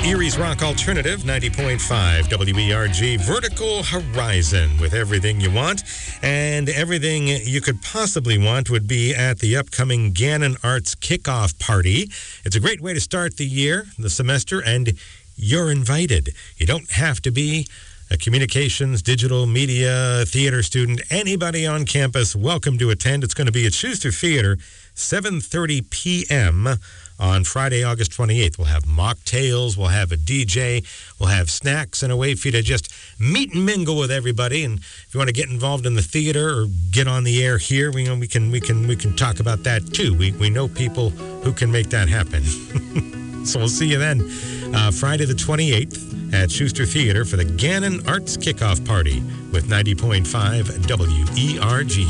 Erie's Rock Alternative, 90.5 WERG, Vertical Horizon, with everything you want. And everything you could possibly want would be at the upcoming Gannon Arts Kickoff Party. It's a great way to start the year, the semester, and you're invited. You don't have to be a communications, digital media, theater student. Anybody on campus, welcome to attend. It's going to be at Schuster Theater, 7:30 p.m. on Friday, August 28th. We'll have mocktails, we'll have a DJ, we'll have snacks, and a way for you to just meet and mingle with everybody. And if you want to get involved in the theater or get on the air here, we can talk about that too. We know people who can make that happen. So we'll see you then, Friday the 28th at Schuster Theater for the Gannon Arts Kickoff Party with 90.5 WERG.